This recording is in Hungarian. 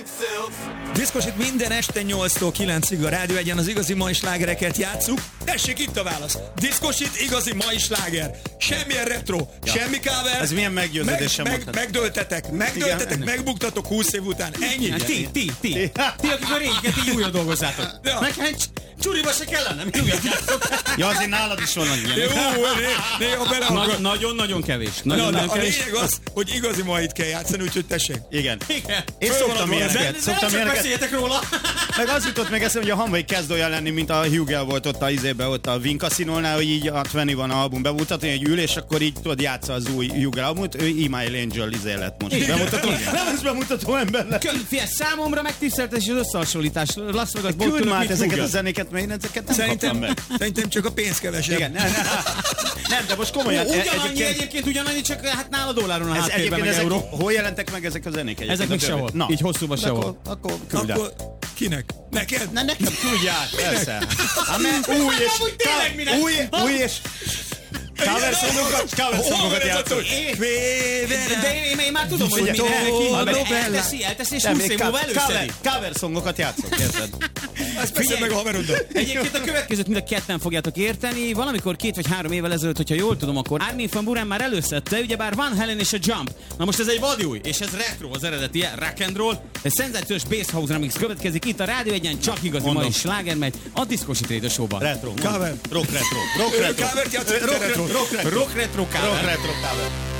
Diszkosit minden este 8-tól 9-ig a Rádió Egyen az igazi mai slágereket játsszuk. Tessék, itt a válasz. Diszkosit igazi mai sláger. Semmilyen retro, semmi cover. Ez milyen meggyőződésem mondtad. Megdőltetek, megbuktatok 20 év után. Ennyi. Ti, akik a régiket így újra dolgozzátok. Ja. Nekem csuriba se kellene, mi újat játszok. Ja, azért nálad is vannak Jó, ilyenek. néha bele akar. Nagyon-nagyon kevés. Na, Nagyon a kevés. lényeg az, hogy igazi mait kell játszani, úgyhogy tessék. Igen. Igen. Én szoktam ilyeneket. Nem beszéljetek róla. Meg az jutott meg eszembe, hogy a Hanvai kezd olyan lenni, mint a Hugel volt ott a izébe, ott a Win Casino-nál, hogy így a 20 van album bemutatni, egy ül, és akkor így tudod játsza az új Hugel albumot, ő Email Angel izé lett most. Bemutató. Nem ez bemutató ember lett. Figyelj, számomra megtiszteltetés és összehasonlítás. Las Vegas volt Küld már ezeket a Google. zenéket, mert én ezeket nem kaptam be. Szerintem csak a pénz kevesebb. Igen, nem, de most komolyan. Ugyanannyi egyébként ugyanannyi, csak hát nála dolláron a Ez háttérben egyébként meg ezek, euró. hol jelentek meg ezek a zenék egyébként? Ezek még A többi? sehol. Így hosszúban sehol. Akkor küld el. Akkor kinek? Neked? Na nekem küldjál, persze. Tényleg minek? Új és cover songokat játszol. De én már tudom, hogy mi elteszi, és 20 év múlva előszedi. Cover songokat játszol, érted? Ezt beszél meg a haveroddal. Egyébként a következőt mind a ketten fogjátok érteni. Valamikor 2 vagy 3 évvel ezelőtt, hogyha jól tudom, akkor Armin van Buuren már előszedte, ugyebár Van Halen és a Jump. Na most ez egy vadúj, és ez retro az eredeti, rock and roll. Egy szenzációs bass house remix következik itt a Rádió Egyen, csak igazi mai sláger megy a Diszkosi Radio Show-ban. Retro. Cover. Rock retro. Covert játszik, retro. Rock retro cover. Rock retro cover.